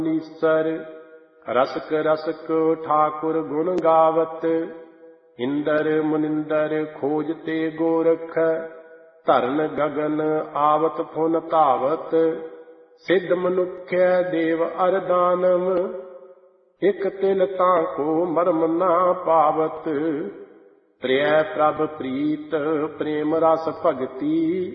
ਈਸਰ rusk rusk Thakur ਗੁਣ ਗਾਵਤ। Inder ਮੁਨਿੰਦਰ ਖੋਜਤੇ Gorakh ਧਰਨ Gagan ਆਵਤ phone ਧਾਵਤ। ਸਿੱਧ ਮਨੁਖੈ ਦੇਵ ਅਰ ਦਾਨਵ ਇਕ ਤਿਲ ਤਾਂ ਕੋ ਮਰਮ ਨਾ ਪਾਵਤ। ਪ੍ਰਿਯ ਪ੍ਰਭ ਪ੍ਰੀਤ ਪ੍ਰੇਮ ਰਸ ਭਗਤੀ